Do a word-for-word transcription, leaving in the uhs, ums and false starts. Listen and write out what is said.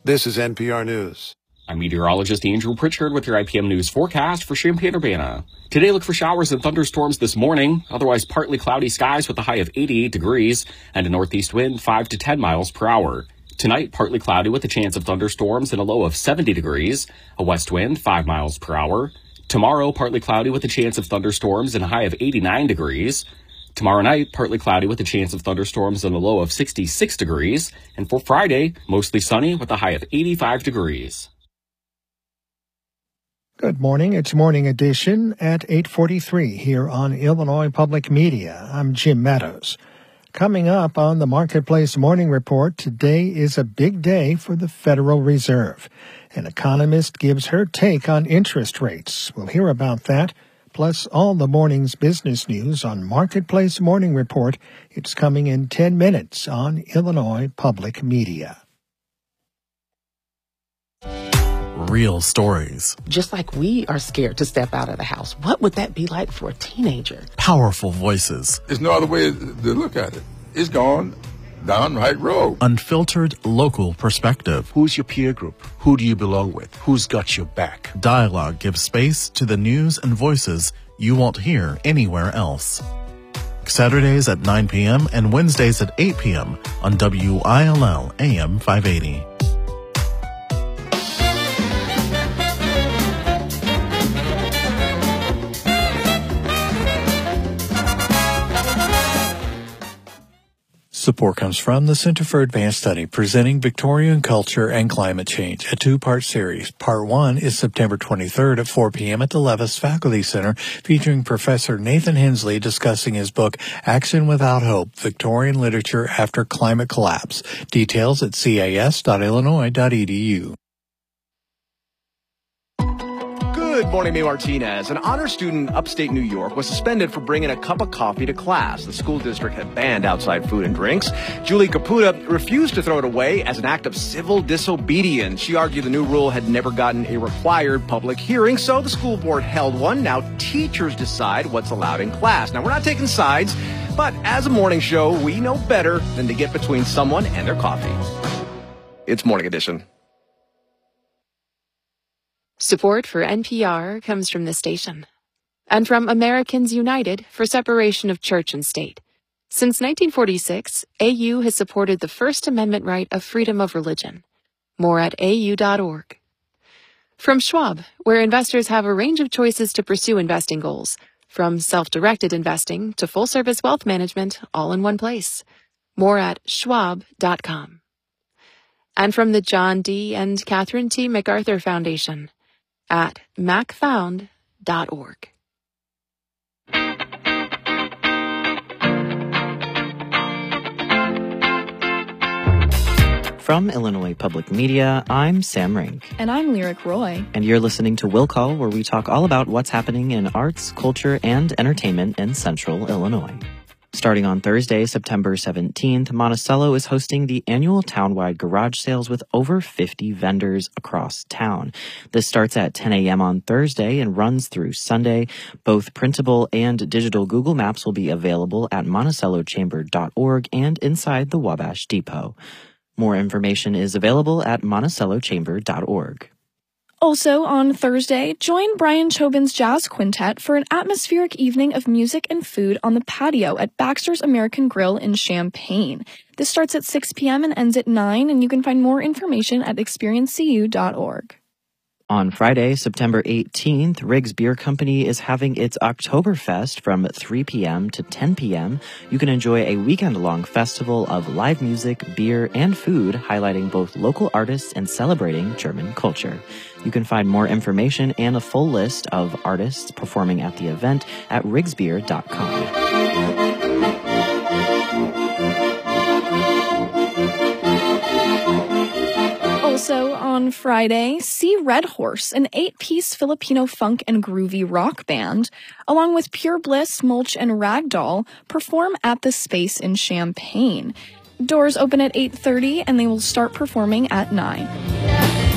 This is N P R News. I'm meteorologist Andrew Pritchard with your I P M News forecast for Champaign-Urbana. Today, look for showers and thunderstorms this morning. Otherwise, partly cloudy skies with a high of eighty-eight degrees and a northeast wind five to ten miles per hour. Tonight, partly cloudy with a chance of thunderstorms and a low of seventy degrees, a west wind five miles per hour. Tomorrow, partly cloudy with a chance of thunderstorms and a high of eighty-nine degrees. Tomorrow night, partly cloudy with a chance of thunderstorms and a low of sixty-six degrees. And for Friday, mostly sunny with a high of eighty-five degrees. Good morning. It's Morning Edition at eight forty-three here on Illinois Public Media. I'm Jim Meadows. Coming up on the Marketplace Morning Report, today is a big day for the Federal Reserve. An economist gives her take on interest rates. We'll hear about that, plus all the morning's business news on Marketplace Morning Report. It's coming in ten minutes on Illinois Public Media. Real stories. Just like we are scared to step out of the house, what would that be like for a teenager? Powerful voices. There's no other way to look at it. It's gone down right road. Unfiltered local perspective. Who's your peer group? Who do you belong with? Who's got your back? Dialogue gives space to the news and voices you won't hear anywhere else. Saturdays at nine p.m. and Wednesdays at eight p.m. on W I L L A M five eighty. Support comes from the Center for Advanced Study, presenting Victorian Culture and Climate Change, a two-part series. Part one is September twenty-third at four p.m. at the Levis Faculty Center, featuring Professor Nathan Hensley discussing his book, Action Without Hope, Victorian Literature After Climate Collapse. Details at c a s dot illinois dot e d u. Good morning, May Martinez. An honor student in upstate New York was suspended for bringing a cup of coffee to class. The school district had banned outside food and drinks. Julie Caputa refused to throw it away as an act of civil disobedience. She argued the new rule had never gotten a required public hearing, so the school board held one. Now teachers decide what's allowed in class. Now, we're not taking sides, but as a morning show, we know better than to get between someone and their coffee. It's Morning Edition. Support for N P R comes from this station and from Americans United for Separation of Church and State. Since nineteen forty-six, A U has supported the First Amendment right of freedom of religion. More at a u dot org. From Schwab, where investors have a range of choices to pursue investing goals, from self-directed investing to full-service wealth management, all in one place. More at schwab dot com. And from the John D. and Catherine T. MacArthur Foundation at mac found dot org. From Illinois Public Media, I'm Sam Rink. And I'm Lyric Roy. And you're listening to Will Call, where we talk all about what's happening in arts, culture, and entertainment in Central Illinois. Starting on Thursday, September seventeenth, Monticello is hosting the annual townwide garage sales with over fifty vendors across town. This starts at ten a.m. on Thursday and runs through Sunday. Both printable and digital Google Maps will be available at monticello chamber dot org and inside the Wabash Depot. More information is available at monticello chamber dot org. Also on Thursday, join Brian Chobin's Jazz Quintet for an atmospheric evening of music and food on the patio at Baxter's American Grill in Champaign. This starts at six p.m. and ends at nine, and you can find more information at experience c u dot org. On Friday, September eighteenth, Riggs Beer Company is having its Oktoberfest from three p.m. to ten p.m. You can enjoy a weekend-long festival of live music, beer, and food, highlighting both local artists and celebrating German culture. You can find more information and a full list of artists performing at the event at riggs beer dot com. Also on Friday, see Red Horse, an eight-piece Filipino funk and groovy rock band, along with Pure Bliss, Mulch, and Ragdoll, perform at the Space in Champaign. Doors open at eight thirty, and they will start performing at nine.